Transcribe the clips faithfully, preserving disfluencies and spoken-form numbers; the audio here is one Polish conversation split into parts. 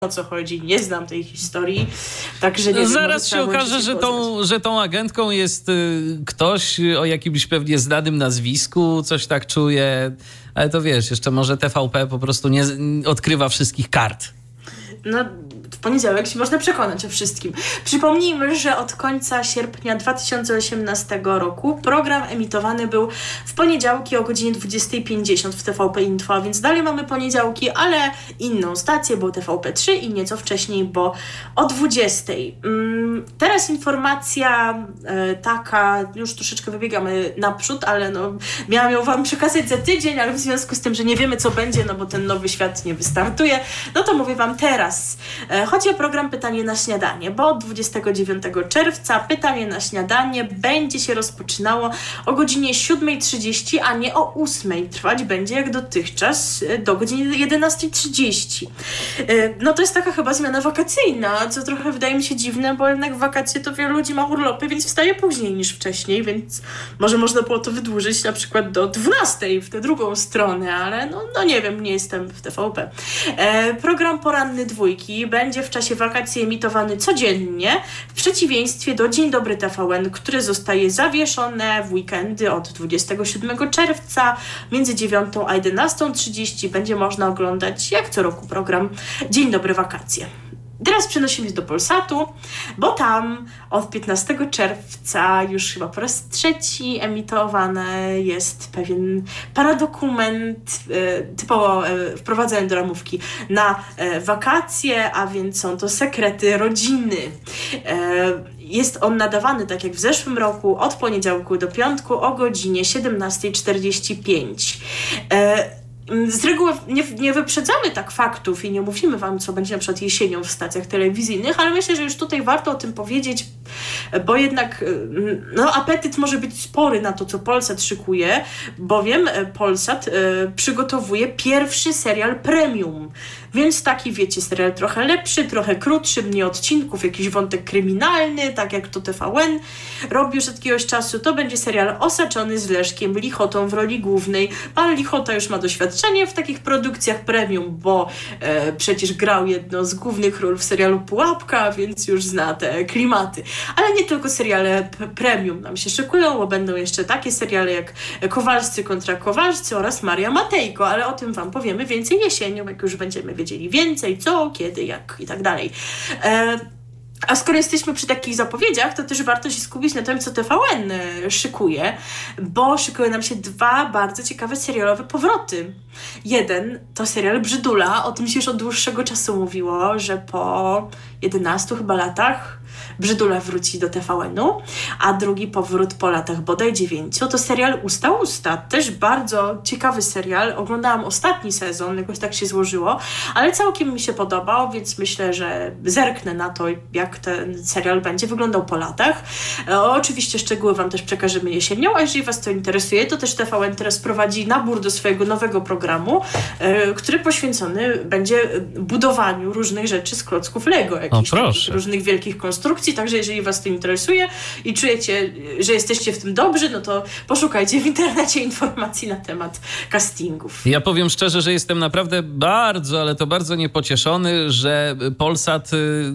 o co chodzi, nie znam tej historii, także nie wiem. Zaraz się okaże, że tą, że tą agentką jest y, ktoś o jakimś pewnie znanym nazwisku, coś tak czuję, ale to wiesz, jeszcze może T V P po prostu nie odkrywa wszystkich kart. No, w poniedziałek się można przekonać o wszystkim. Przypomnijmy, że od końca sierpnia dwa tysiące osiemnastego roku program emitowany był w poniedziałki o godzinie dwudziestej pięćdziesiąt w T V P Info, a więc dalej mamy poniedziałki, ale inną stację, bo T V P trzy i nieco wcześniej, bo o dwudziestej. Teraz informacja e, taka, już troszeczkę wybiegamy naprzód, ale no, miałam ją wam przekazać za tydzień, ale w związku z tym, że nie wiemy co będzie, no bo ten nowy świat nie wystartuje, no to mówię wam teraz. Chodzi o program Pytanie na śniadanie, bo od dwudziestego dziewiątego czerwca Pytanie na śniadanie będzie się rozpoczynało o godzinie siódmej trzydzieści, a nie o ósmej. Trwać będzie jak dotychczas do godziny jedenastej trzydzieści. No to jest taka chyba zmiana wakacyjna, co trochę wydaje mi się dziwne, bo jednak w wakacje to wielu ludzi ma urlopy, więc wstaje później niż wcześniej, więc może można było to wydłużyć na przykład do dwunastej w tę drugą stronę, ale no, no nie wiem, nie jestem w T V P. E, program poranny dwójki będzie w czasie wakacji emitowany codziennie, w przeciwieństwie do Dzień Dobry T V N, który zostaje zawieszone w weekendy od dwudziestego siódmego czerwca między dziewiątą a jedenastą trzydzieści. Będzie można oglądać jak co roku program Dzień Dobry Wakacje. Teraz przenosimy się do Polsatu, bo tam od piętnastego czerwca już chyba po raz trzeci emitowany jest pewien paradokument e, typowo e, wprowadzany do ramówki na e, wakacje, a więc są to Sekrety Rodziny. E, jest on nadawany, tak jak w zeszłym roku, od poniedziałku do piątku o godzinie siedemnasta czterdzieści pięć. E, Z reguły nie, nie wyprzedzamy tak faktów i nie mówimy wam, co będzie na przykład jesienią w stacjach telewizyjnych, ale myślę, że już tutaj warto o tym powiedzieć, bo jednak no, apetyt może być spory na to, co Polsat szykuje, bowiem Polsat y, przygotowuje pierwszy serial premium. Więc taki, wiecie, serial trochę lepszy, trochę krótszy, mniej odcinków, jakiś wątek kryminalny, tak jak to T V N robi już od jakiegoś czasu. To będzie serial osaczony z Leszkiem Lichotą w roli głównej. Pan Lichota już ma doświadczenie w takich produkcjach premium, bo e, przecież grał jedno z głównych ról w serialu Pułapka, więc już zna te klimaty. Ale nie tylko seriale p- premium nam się szykują, bo będą jeszcze takie seriale jak Kowalscy kontra Kowalscy oraz Maria Matejko, ale o tym wam powiemy więcej jesienią, jak już będziemy wiedzieli więcej, co, kiedy, jak i tak dalej. E, A skoro jesteśmy przy takich zapowiedziach, to też warto się skupić na tym, co T V N szykuje, bo szykują nam się dwa bardzo ciekawe serialowe powroty. Jeden to serial Brzydula, o tym się już od dłuższego czasu mówiło, że po jedenastu chyba latach Brzydula wróci do T V N-u, a drugi powrót po latach bodaj dziewięciu to serial Usta Usta. Też bardzo ciekawy serial. Oglądałam ostatni sezon, jakoś tak się złożyło, ale całkiem mi się podobał, więc myślę, że zerknę na to, jak ten serial będzie wyglądał po latach. E, oczywiście szczegóły wam też przekażemy jesienią, a jeżeli was to interesuje, to też T V N teraz prowadzi nabór do swojego nowego programu, e, który poświęcony będzie budowaniu różnych rzeczy z klocków Lego, jakichś różnych wielkich konstrukcji. Także jeżeli was to interesuje i czujecie, że jesteście w tym dobrzy, no to poszukajcie w internecie informacji na temat castingów. Ja powiem szczerze, że jestem naprawdę bardzo, ale to bardzo niepocieszony, że Polsat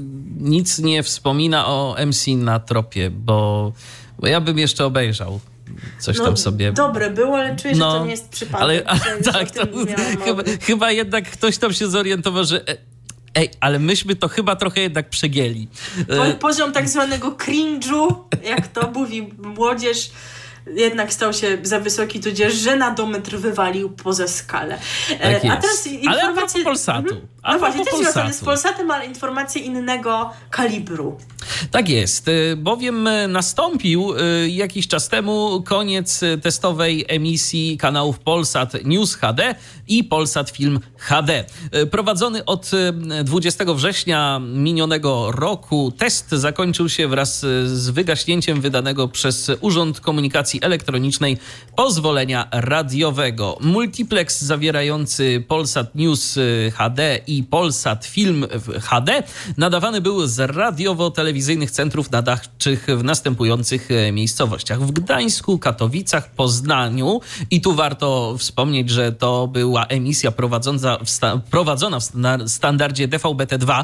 nic nie wspomina o M C na tropie, bo, bo ja bym jeszcze obejrzał. Coś no, tam sobie... Dobre było, ale czuję, no, że to nie jest przypadek. Ale, ale tak, to, chyba, chyba jednak ktoś tam się zorientował, że ej, ale myśmy to chyba trochę jednak przegięli. Poziom tak zwanego cringe'u, jak to mówi młodzież, jednak stał się za wysoki, tudzież żenadometr wywalił poza skalę. Tak a teraz informacje... Ale a propos Polsatu. Mhm. No właśnie, też związane z Polsatem, ale informacje innego kalibru. Tak jest, bowiem nastąpił jakiś czas temu koniec testowej emisji kanałów Polsat News H D i Polsat Film H D. Prowadzony od dwudziestego września minionego roku test zakończył się wraz z wygaśnięciem wydanego przez Urząd Komunikacji wersji elektronicznej pozwolenia radiowego. Multiplex zawierający Polsat News H D i Polsat Film H D nadawany był z radiowo-telewizyjnych centrów nadawczych w następujących miejscowościach: w Gdańsku, Katowicach, Poznaniu i tu warto wspomnieć, że to była emisja prowadząca w sta- prowadzona w standardzie D V B T dwa,